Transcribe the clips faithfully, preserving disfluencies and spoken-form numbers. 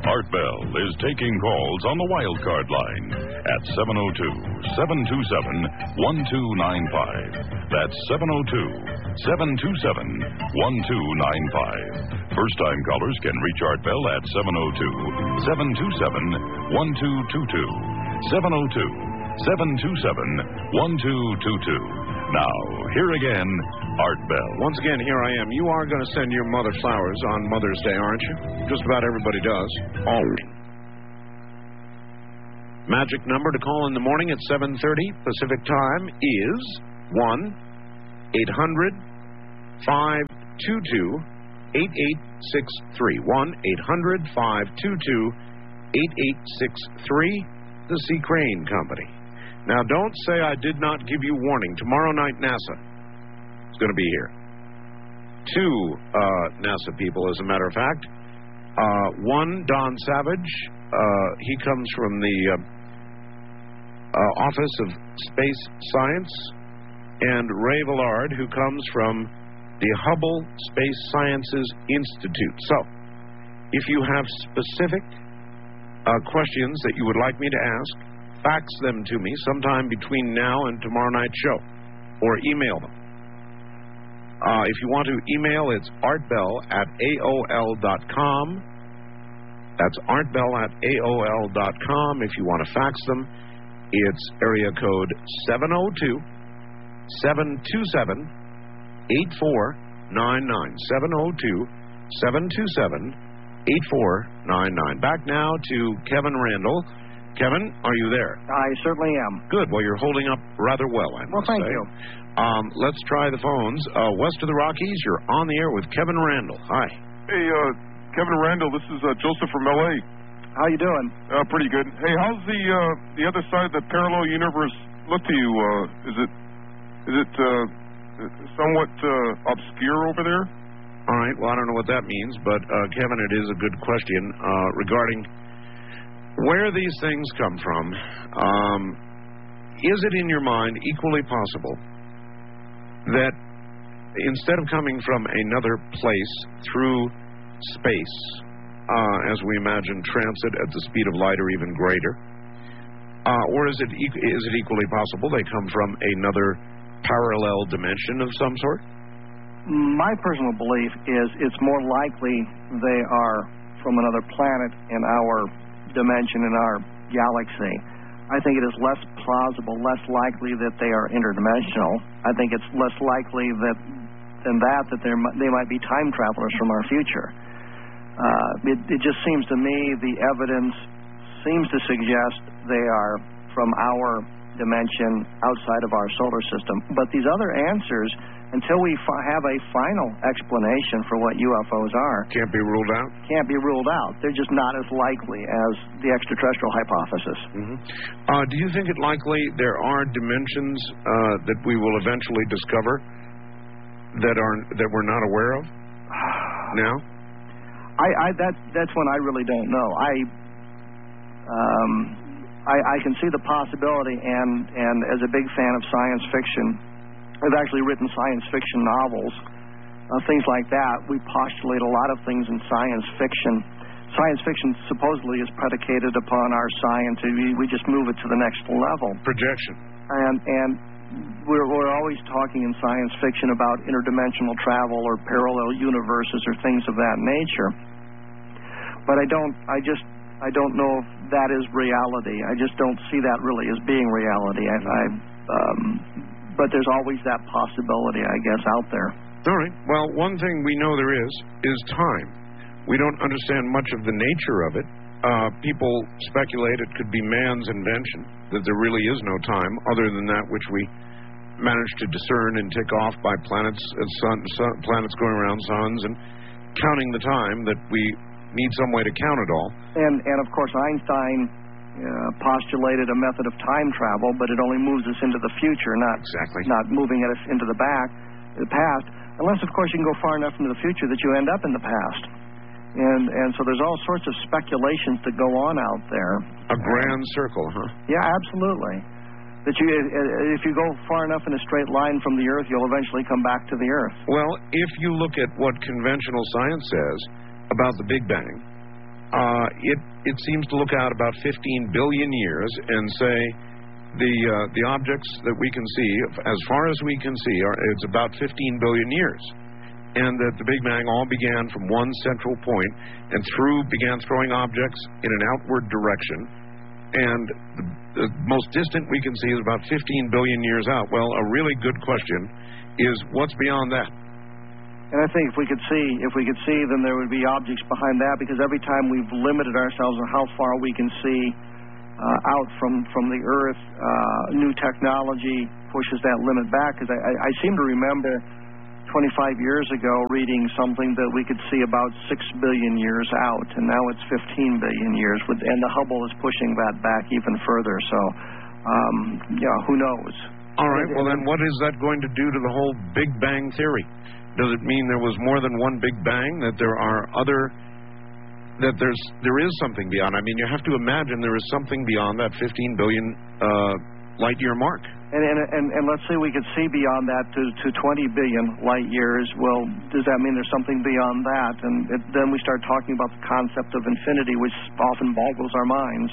Art Bell is taking calls on the wildcard line at seven oh two, seven two seven, one two nine five. That's seven oh two, seven two seven, one two nine five. First-time callers can reach Art Bell at seven oh two, seven two seven, one two two two. seven oh two, seven two seven, one two two two. Now, here again, Art Bell. Once again, here I am. You are going to send your mother flowers on Mother's Day, aren't you? Just about everybody does. Always. Magic number to call in the morning at seven thirty Pacific time is one eight hundred, five two two, eight eight six three. one eight hundred, five two two, eight eight six three. The C. Crane Company. Now, don't say I did not give you warning. Tomorrow night, NASA is going to be here. Two uh, NASA people, as a matter of fact. Uh, one, Don Savage. Uh, he comes from the uh, uh, Office of Space Science. And Ray Villard, who comes from the Hubble Space Sciences Institute. So, if you have specific uh, questions that you would like me to ask, fax them to me sometime between now and tomorrow night's show, or email them. Uh, if you want to email, it's artbell at A O L dot com. That's artbell at A O L dot com. If you want to fax them, it's area code seven oh two, seven two seven, eight four nine nine. seven oh two, seven two seven, eight four nine nine. Back now to Kevin Randall. Kevin, are you there? I certainly am. Good. Well, you're holding up rather well, I Well, must thank say. you. Um, let's try the phones. Uh, west of the Rockies, you're on the air with Kevin Randall. Hi. Hey, uh, Kevin Randall, this is uh, Joseph from L A. How you doing? Uh, pretty good. Hey, how's the uh, the other side of the parallel universe look to you? Uh, is it is it uh, somewhat uh, obscure over there? All right. Well, I don't know what that means, but uh, Kevin, it is a good question uh, regarding where these things come from. Um, is it in your mind equally possible that instead of coming from another place through space, uh, as we imagine transit at the speed of light or even greater, uh, or is it e- is it equally possible they come from another parallel dimension of some sort? My personal belief is it's more likely they are from another planet in our dimension, in our galaxy. I think it is less plausible, less likely that they are interdimensional. I think it's less likely that than that that there they might be time travelers from our future. Uh, it, it just seems to me the evidence seems to suggest they are from our dimension outside of our solar system. But these other answers, until we fi- have a final explanation for what U F Os are, Can't be ruled out? can't be ruled out. They're just not as likely as the extraterrestrial hypothesis. Mm-hmm. Uh, do you think it likely there are dimensions uh, that we will eventually discover that are that we're not aware of now? I, I that that's when I really don't know. I um I, I can see the possibility, and and as a big fan of science fiction, I've actually written science fiction novels, uh, things like that. We postulate a lot of things in science fiction. Science fiction supposedly is predicated upon our science, and we, we just move it to the next level. Projection. And and we're we're always talking in science fiction about interdimensional travel or parallel universes or things of that nature. But I don't I just I don't know if that is reality. I just don't see that really as being reality. I, I um, but there's always that possibility, I guess, out there. All right. Well, one thing we know there is is time. We don't understand much of the nature of it. Uh, people speculate it could be man's invention, that there really is no time other than that which we manage to discern and tick off by planets, uh, sun, sun, planets going around suns and counting the time, that we need some way to count it all. And, and of course, Einstein uh, postulated a method of time travel, but it only moves us into the future, not exactly. not moving us into the back, the past. Unless, of course, you can go far enough into the future that you end up in the past. And and so there's all sorts of speculations that go on out there. A grand circle, huh? Yeah, absolutely. That you, if you go far enough in a straight line from the Earth, you'll eventually come back to the Earth. Well, if you look at what conventional science says about the Big Bang, uh, it it seems to look out about fifteen billion years and say the uh, the objects that we can see, as far as we can see, are it's about fifteen billion years, and that the Big Bang all began from one central point and through began throwing objects in an outward direction, and the, the most distant we can see is about fifteen billion years out. Well, a really good question is what's beyond that? And I think if we could see, if we could see, then there would be objects behind that, because every time we've limited ourselves on how far we can see uh, out from, from the Earth, uh, new technology pushes that limit back. Because I, I, I seem to remember twenty-five years ago reading something that we could see about six billion years out, and now it's fifteen billion years, with, and the Hubble is pushing that back even further. So, um, yeah, who knows? All right, well then what is that going to do to the whole Big Bang theory? Does it mean there was more than one Big Bang, that there are other, that there's there is something beyond? I mean, you have to imagine there is something beyond that fifteen billion uh, light year mark. And, and and and let's say we could see beyond that to, to twenty billion light years. Well, does that mean there's something beyond that? And it, then we start talking about the concept of infinity, which often boggles our minds.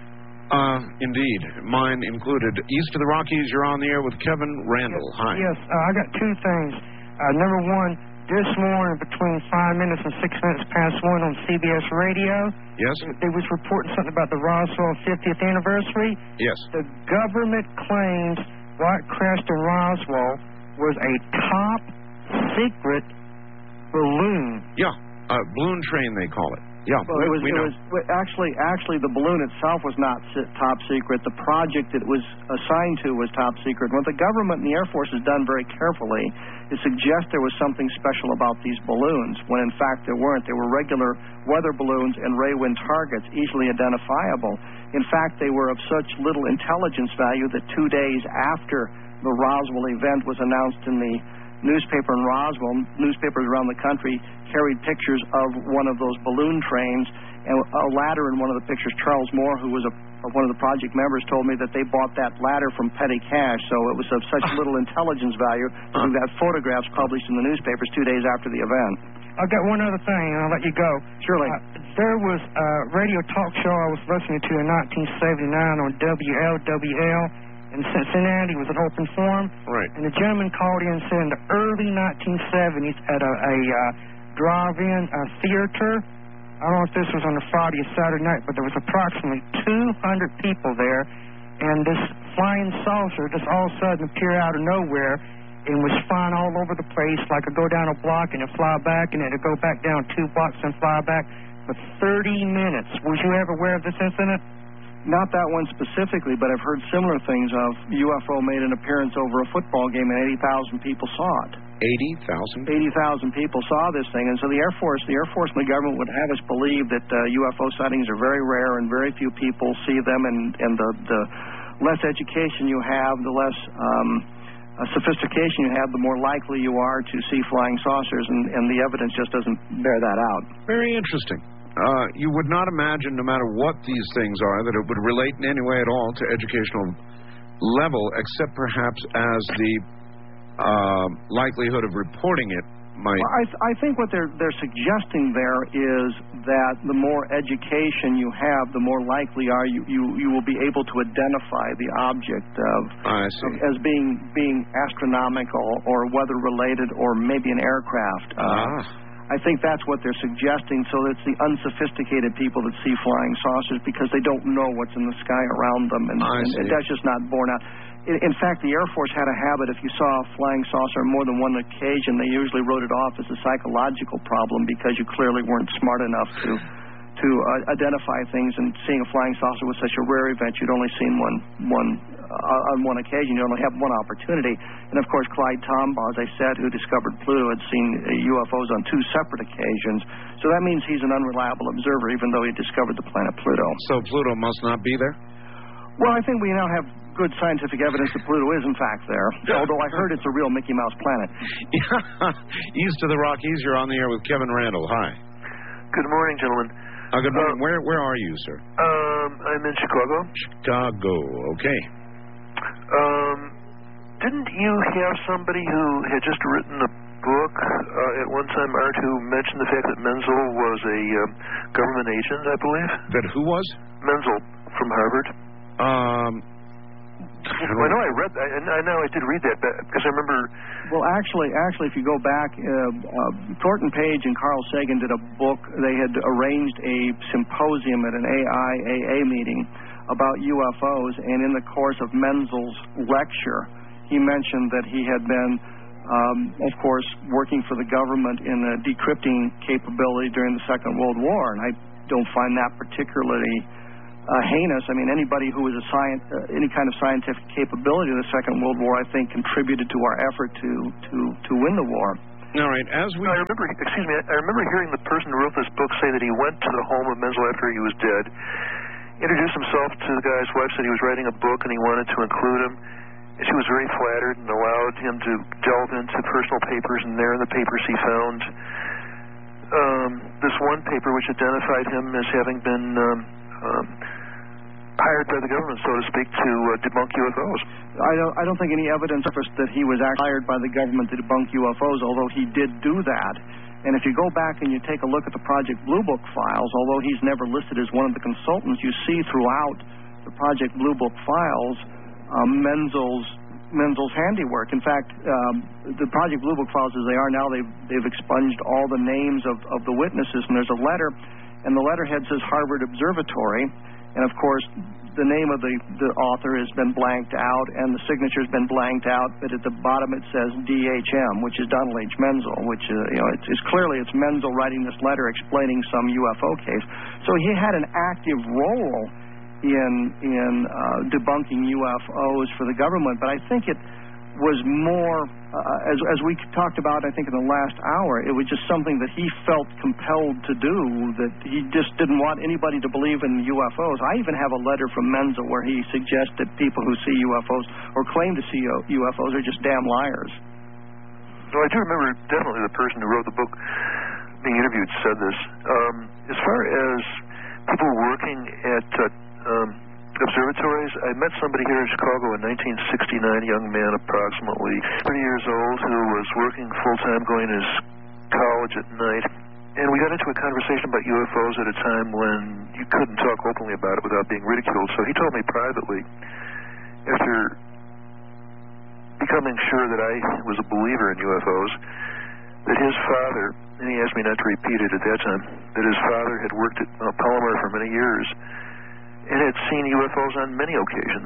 Uh, indeed, mine included. East of the Rockies, you're on the air with Kevin Randall. Yes, Hi. Yes, uh, I got two things. Uh, number one, this morning between five minutes and six minutes past one on C B S Radio, Yes. they was reporting something about the Roswell fiftieth anniversary. Yes. The government claims what crashed in Roswell was a top secret balloon. Yeah, uh, balloon train they call it. Yeah, Well, we, it was, we it know. was well, actually actually the balloon itself was not si- top secret. The project it was assigned to was top secret. What the government and the Air Force has done very carefully is suggest there was something special about these balloons, when in fact there weren't. They were regular weather balloons and Ray-Wind targets, easily identifiable. In fact, they were of such little intelligence value that two days after the Roswell event was announced in the newspaper in Roswell, newspapers around the country carried pictures of one of those balloon trains, and a ladder in one of the pictures. Charles Moore, who was a, one of the project members, told me that they bought that ladder from petty cash, so it was of such little intelligence value that we got photographs published in the newspapers two days after the event. I've got one other thing, and I'll let you go. Surely. Uh, there was a radio talk show I was listening to in nineteen seventy-nine on W L W L. In Cincinnati. It was an open forum. Right. And the gentleman called in and said in the early nineteen seventies at a, a uh, drive-in uh, theater, I don't know if this was on a Friday or Saturday night, but there was approximately two hundred people there, and this flying saucer just all of a sudden appeared out of nowhere and was flying all over the place, like it'd go down a block and it'd fly back, and it'd go back down two blocks and fly back for thirty minutes. Was you ever aware of this incident? Not that one specifically, but I've heard similar things of U F O made an appearance over a football game and eighty thousand people saw it. eighty thousand? eighty thousand people saw this thing, and so the Air Force, the Air Force and the government would have us believe that uh, U F O sightings are very rare and very few people see them, and, and the, the less education you have, the less um, uh, sophistication you have, the more likely you are to see flying saucers, and, and the evidence just doesn't bear that out. Very interesting. Uh, you would not imagine, no matter what these things are, that it would relate in any way at all to educational level, except perhaps as the uh, likelihood of reporting it might. Well, I, th- I think what they're they're suggesting there is that the more education you have, the more likely are you you, you will be able to identify the object of, I see. of as being being astronomical or weather related or maybe an aircraft. Ah. Uh, I think that's what they're suggesting, so it's the unsophisticated people that see flying saucers because they don't know what's in the sky around them, and, I and, see. and that's just not borne out. In, in fact, the Air Force had a habit, if you saw a flying saucer on more than one occasion, they usually wrote it off as a psychological problem because you clearly weren't smart enough to to uh, identify things, and seeing a flying saucer was such a rare event, you'd only seen one one uh, on one occasion, you only have one opportunity. And of course, Clyde Tombaugh, as I said, who discovered Pluto, had seen uh, U F Os on two separate occasions. So that means he's an unreliable observer, even though he discovered the planet Pluto. So Pluto must not be there? Well, I think we now have good scientific evidence that Pluto is, in fact, there, although I heard it's a real Mickey Mouse planet. East of the Rockies, you're on the air with Kevin Randall. Hi. Good morning, gentlemen. Uh, good morning. Uh, where where are you, sir? Um, I'm in Chicago. Chicago. Okay. Um, didn't you have somebody who had just written a book uh, at one time, Art, who mentioned the fact that Menzel was a um, government agent, I believe. That who was? Menzel from Harvard. Um, well, I know I read that. I know I did read that because I remember. Well, actually, actually, if you go back, uh, uh, Thornton Page and Carl Sagan did a book. They had arranged a symposium at an A I A A meeting about U F Os, and in the course of Menzel's lecture, he mentioned that he had been, um, of course, working for the government in a decrypting capability during the Second World War, and I don't find that particularly uh, heinous. I mean, anybody who was a science, uh, any kind of scientific capability in the Second World War, I think, contributed to our effort to to to win the war. All right, as we... I remember, excuse me, I remember hearing the person who wrote this book say that he went to the home of Menzel after he was dead, introduced himself to the guy's wife, said he was writing a book and he wanted to include him. And she was very flattered and allowed him to delve into personal papers, and there in the papers he found um, this one paper which identified him as having been um, um, hired by the government, so to speak, to uh, debunk U F Os. I don't, I don't think any evidence surfaced that he was actually hired by the government to debunk U F Os, although he did do that. And if you go back and you take a look at the Project Blue Book files, although he's never listed as one of the consultants, you see throughout the Project Blue Book files um, Menzel's Menzel's handiwork. In fact, um, the Project Blue Book files, as they are now, they've they've expunged all the names of, of the witnesses, and there's a letter, and the letterhead says Harvard Observatory, and of course the name of the, the author has been blanked out, and the signature's been blanked out, but at the bottom it says D H M, which is Donald H. Menzel, which uh, you know it's, it's clearly it's Menzel writing this letter explaining some U F O case. So he had an active role in in uh, debunking U F Os for the government, but I think it was more, uh, as as we talked about, I think in the last hour, it was just something that he felt compelled to do, that he just didn't want anybody to believe in U F Os. I even have a letter from Menzel where he suggests that people who see U F Os or claim to see U F Os are just damn liars. Well, I do remember definitely the person who wrote the book being interviewed said this. Um, as far as people working at uh, um, observatories, I met somebody here in Chicago in nineteen sixty-nine, a young man approximately thirty years old who was working full-time, going to college at night. And we got into a conversation about U F Os at a time when you couldn't talk openly about it without being ridiculed. So he told me privately, after becoming sure that I was a believer in U F Os, that his father, and he asked me not to repeat it at that time, that his father had worked at uh, Palomar for many years and had seen U F Os on many occasions.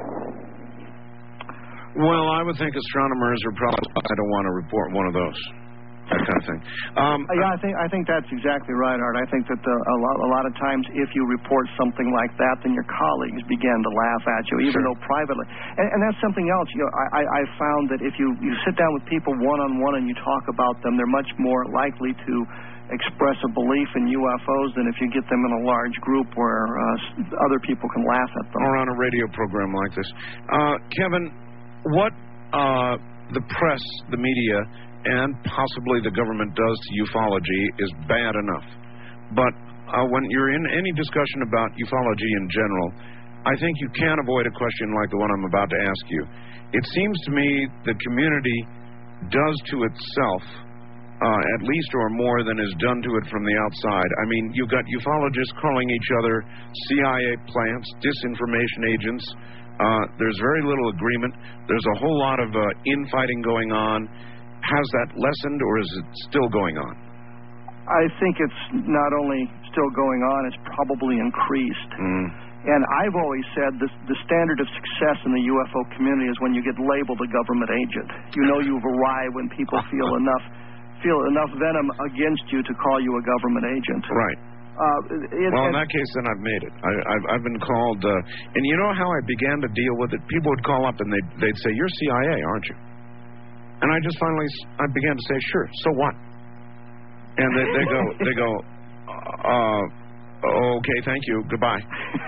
Well, I would think astronomers are probably, I don't want to report one of those. That kind of thing. Um, yeah, I think I think that's exactly right, Art. I think that the, a lot a lot of times, if you report something like that, then your colleagues begin to laugh at you, even sure. though privately. And, and that's something else. You know, I, I found that if you, you sit down with people one on one and you talk about them, they're much more likely to express a belief in U F Os than if you get them in a large group where uh, other people can laugh at them. Or on a radio program like this. Uh, Kevin, what uh, the press, the media, and possibly the government does to ufology is bad enough. But uh, when you're in any discussion about ufology in general, I think you can't avoid a question like the one I'm about to ask you. It seems to me the community does to itself uh, at least or more than is done to it from the outside. I mean, you've got ufologists calling each other C I A plants, disinformation agents. Uh, there's very little agreement. There's a whole lot of uh, infighting going on. Has that lessened, or is it still going on? I think it's not only still going on, it's probably increased. Mm. And I've always said this, the standard of success in the U F O community is when you get labeled a government agent. You know you've arrived when people feel enough feel enough venom against you to call you a government agent. Right. Uh, it, well, in that case, then I've made it. I, I've, I've been called, uh, and you know how I began to deal with it? People would call up and they'd, they'd say, "You're C I A, aren't you?" And I just finally, I began to say, "Sure, so what?" And they, they go, they go, uh, "Okay, thank you, goodbye."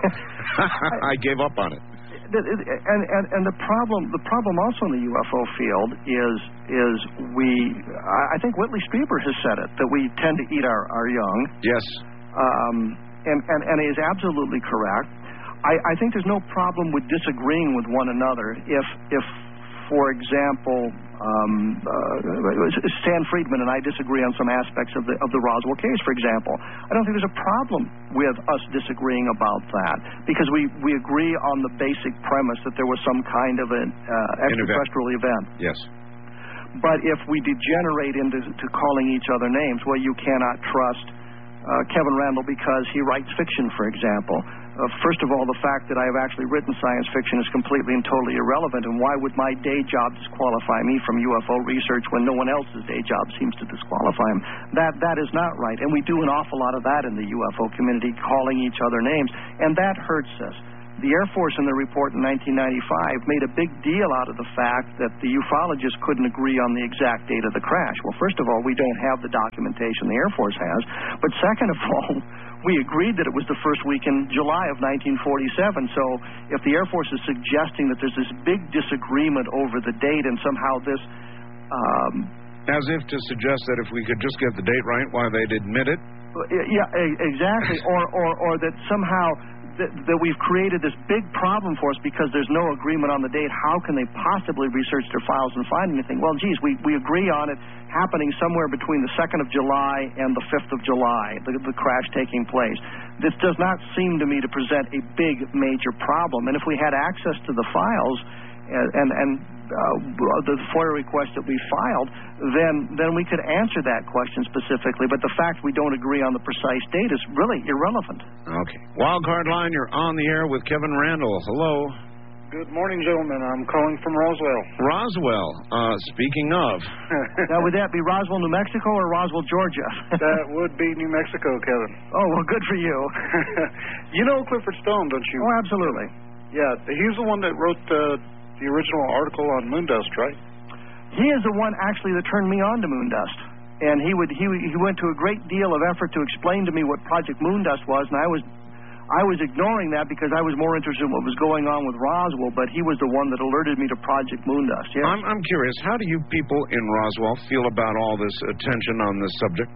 I gave up on it. And, and and the problem, the problem also in the U F O field is is we, I think Whitley Strieber has said it, that we tend to eat our, our young. Yes. Um, and, and and he is absolutely correct. I, I think there's no problem with disagreeing with one another if if. For example, Um, uh, Stan Friedman and I disagree on some aspects of the of the Roswell case, for example. I don't think there's a problem with us disagreeing about that because we, we agree on the basic premise that there was some kind of an uh, extraterrestrial event. Yes. But if we degenerate into to calling each other names, well, you cannot trust uh, Kevin Randle because he writes fiction, for example. Uh, first of all, the fact that I have actually written science fiction is completely and totally irrelevant, and why would my day job disqualify me from U F O research when no one else's day job seems to disqualify him? That that is not right, and we do an awful lot of that in the U F O community, calling each other names, and that hurts us. The Air Force in their report in nineteen ninety-five made a big deal out of the fact that the ufologists couldn't agree on the exact date of the crash. Well, first of all, we don't have the documentation the Air Force has, but second of all, we agreed that it was the first week in July of nineteen forty-seven. So if the Air Force is suggesting that there's this big disagreement over the date and somehow this... Um, As if to suggest that if we could just get the date right, why they'd admit it? Yeah, exactly. or, or, or that somehow... That, that we've created this big problem for us because there's no agreement on the date. How can they possibly research their files and find anything? Well, geez, we, we agree on it happening somewhere between the second of July and the fifth of July, the, the crash taking place. This does not seem to me to present a big, major problem. And if we had access to the files and, and, and uh, the FOIA request that we filed, then then we could answer that question specifically. But the fact we don't agree on the precise date is really irrelevant. Okay. Wildcard line, you're on the air with Kevin Randle. Hello. Good morning, gentlemen. I'm calling from Roswell. Roswell. Uh, speaking of. Now, would that be Roswell, New Mexico, or Roswell, Georgia? That would be New Mexico, Kevin. Oh, well, good for you. You know Clifford Stone, don't you? Oh, absolutely. Yeah, he's the one that wrote uh, the original article on moondust, right? He is the one, actually, that turned me on to moondust. And he would he he went to a great deal of effort to explain to me what Project Moondust was, and I was I was ignoring that because I was more interested in what was going on with Roswell, but he was the one that alerted me to Project Moondust. Yes. I'm I'm curious, how do you people in Roswell feel about all this attention on this subject?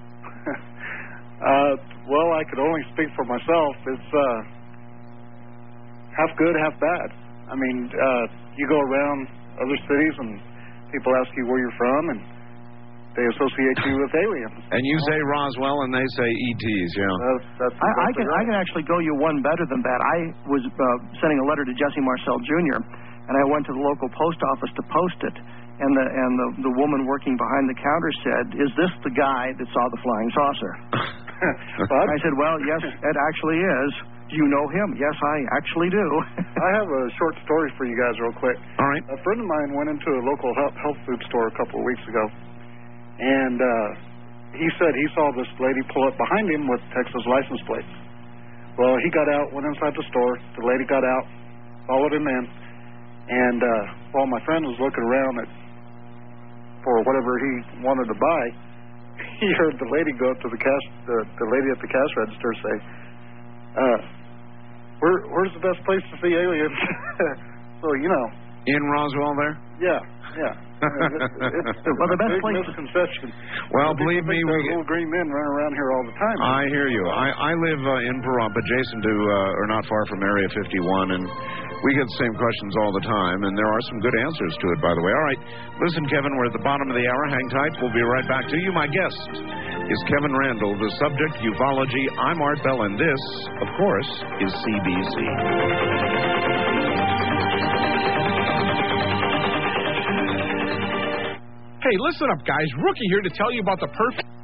uh, well, I could only speak for myself. It's uh, half good, half bad. I mean, uh, you go around other cities and people ask you where you're from, and they associate you with aliens. And you say Roswell, and they say E Ts, yeah. That's, that's I, I can right. I can actually go you one better than that. I was uh, sending a letter to Jesse Marcel Junior, and I went to the local post office to post it. And the and the, the woman working behind the counter said, "Is this the guy that saw the flying saucer?" I said, "Well, yes, it actually is. Do you know him?" "Yes, I actually do." I have a short story for you guys real quick. All right. A friend of mine went into a local health, health food store a couple of weeks ago, and uh, he said he saw this lady pull up behind him with Texas license plates. Well, he got out, went inside the store. The lady got out, followed him in, and uh, while my friend was looking around at for whatever he wanted to buy, he heard the lady go up to the cash, the, the lady at the cash register say, uh, Where, where's the best place to see aliens? So, you know. In Roswell there? Yeah, yeah. It's, it's well, the best big place misconception. Well, People believe me, think we there's little green men running around here all the time. I hear you. I, I live uh, in Pahrump, adjacent to, uh, or not far from Area fifty-one, and we get the same questions all the time, and there are some good answers to it, by the way. All right. Listen, Kevin, we're at the bottom of the hour. Hang tight. We'll be right back to you. My guest is Kevin Randle, the subject, ufology. I'm Art Bell, and this, of course, is C B C. Hey, listen up, guys. Rookie here to tell you about the perfect...